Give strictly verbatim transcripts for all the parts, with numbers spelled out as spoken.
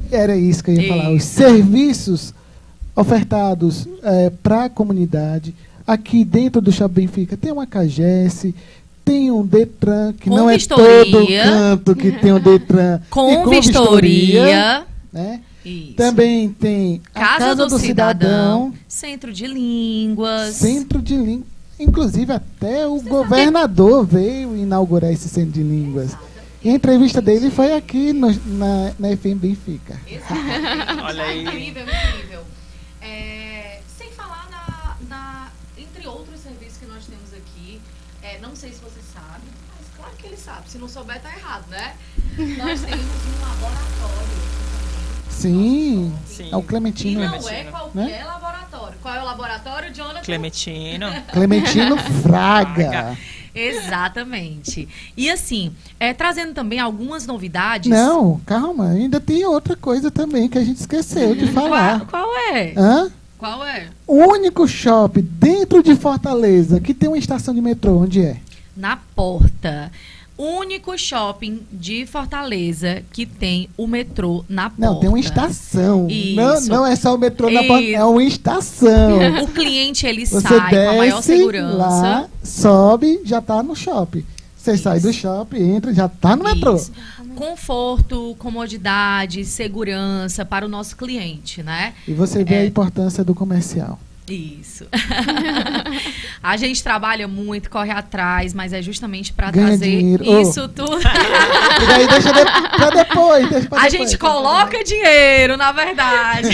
era isso que eu ia isso. falar. Os serviços ofertados é, para a comunidade, aqui dentro do Shopping Benfica, tem uma CAGES, tem um Detran, que com não vistoria, é todo canto que tem um Detran. Com, e com vistoria. vistoria, né? Isso. Também tem a Casa, Casa do, do Cidadão, Cidadão, Centro de Línguas. Centro de Línguas. Inclusive, até o Você governador sabe? veio inaugurar esse Centro de Línguas. E a entrevista dele foi aqui no, na, na F M Benfica. Exatamente. Olha aí. Incrível, incrível. É, sem falar na, na, entre outros serviços que nós temos aqui, é, não sei se você sabe, mas claro que ele sabe. Se não souber, tá errado, né? Nós temos um laboratório. Sim, Sim. é o Clementino. E não Clementino, é qualquer né? laboratório. Qual é o laboratório, Jonathan? Clementino. Clementino Fraga. Exatamente. E assim, é, trazendo também algumas novidades. Não, calma, ainda tem outra coisa também que a gente esqueceu de falar. Qual, qual é? Hã? Qual é? O único shopping dentro de Fortaleza que tem uma estação de metrô, onde é? Na Porta. Único shopping de Fortaleza que tem o metrô na porta. Não, tem uma estação. Não, Isso. não é só o metrô na Isso. porta, é uma estação. O cliente, ele Você sai desce com a maior segurança. lá, sobe, já tá no shopping. Você Isso. sai do shopping, entra, já tá no metrô. Isso. Conforto, comodidade, segurança para o nosso cliente, né? E você vê É. a importância do comercial. Isso. A gente trabalha muito, corre atrás, mas é justamente para Ganha trazer dinheiro. isso Oh. tudo. E daí deixa de, pra depois. Deixa pra A depois. gente coloca dinheiro, na verdade.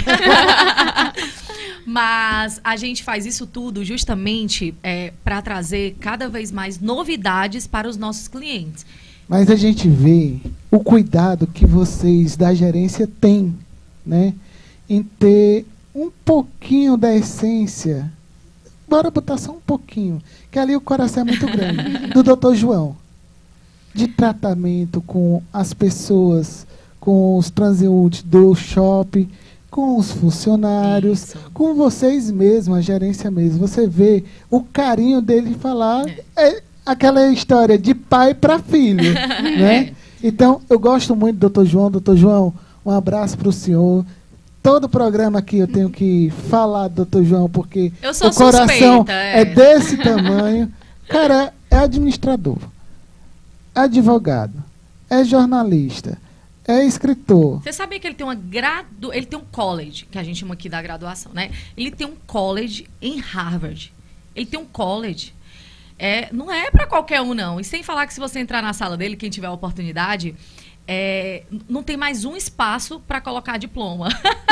Mas a gente faz isso tudo justamente é, para trazer cada vez mais novidades para os nossos clientes. Mas a gente vê o cuidado que vocês da gerência têm, né, em ter um pouquinho da essência, bora botar só um pouquinho, que ali o coração é muito grande, do doutor João, de tratamento com as pessoas, com os transeuntes do shopping, com os funcionários, Isso. com vocês mesmos, a gerência mesmo. Você vê o carinho dele falar, é, é aquela história de pai para filho, né? Então, eu gosto muito do doutor João. doutor João, um abraço para o senhor. Todo programa aqui eu tenho que falar do doutor João, porque Eu sou o coração suspeita, é. é desse tamanho. Cara, é administrador, é advogado, é jornalista, é escritor. Você sabia que ele tem uma gradu... ele tem um college, que a gente chama aqui da graduação, né? Ele tem um college em Harvard. Ele tem um college. É, não é para qualquer um, não. E sem falar que se você entrar na sala dele, quem tiver a oportunidade, é, não tem mais um espaço para colocar diploma.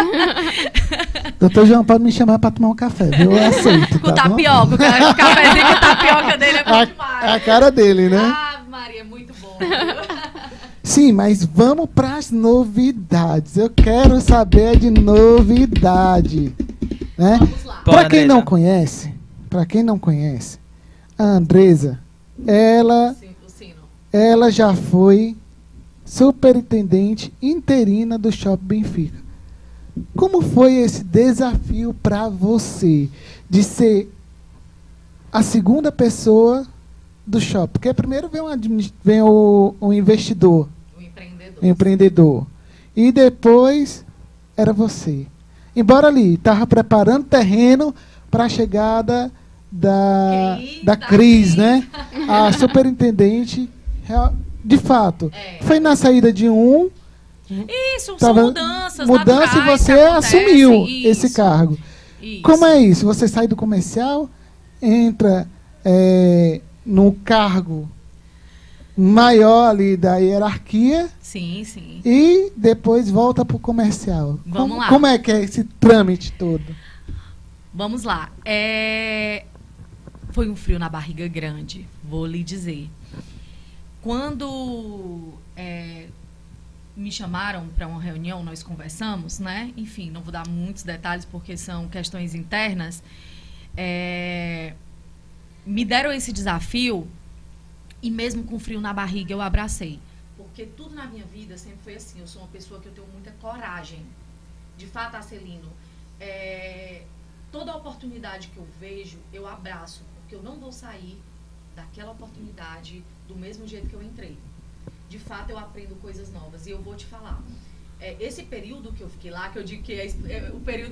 doutor João, pode me chamar para tomar um café, viu? Eu aceito. Com tá bom? tapioca. O ca- o cafezinho com tapioca dele é bom A, demais. a cara dele, né? Ah, Maria, é muito bom. Sim, mas vamos para as novidades. Eu quero saber de novidade, né? Vamos lá. Para Bom, quem não Andresa. conhece, para quem não conhece, a Andresa, ela, Sim, o sino. ela já foi superintendente interina do Shopping Benfica. Como foi esse desafio para você de ser a segunda pessoa do shopping? Porque primeiro vem, um admi- vem o, o investidor, O empreendedor. o empreendedor, e depois era você. Embora ali estava preparando terreno para a chegada da, Cris, da da Cris, Cris. né? A superintendente, real- de fato, É. foi na saída de um, Isso, tava- são mudanças mudança e naturais você que acontecem. assumiu Isso, esse cargo. isso. Como é isso? Você sai do comercial, entra é, no cargo maior ali da hierarquia Sim, sim. e depois volta para o comercial. Vamos como, lá. como é que é esse trâmite todo? Vamos lá. É... Foi um frio na barriga grande, vou lhe dizer. Quando é, me chamaram para uma reunião, nós conversamos, né? Enfim, não vou dar muitos detalhes porque são questões internas. É, me deram esse desafio e mesmo com frio na barriga eu abracei. Porque tudo na minha vida sempre foi assim. Eu sou uma pessoa que eu tenho muita coragem. De fato, Arcelino, é, toda oportunidade que eu vejo, eu abraço. Porque eu não vou sair daquela oportunidade do mesmo jeito que eu entrei. De fato, eu aprendo coisas novas. E eu vou te falar. é, esse período que eu fiquei lá, que eu digo que é, é o período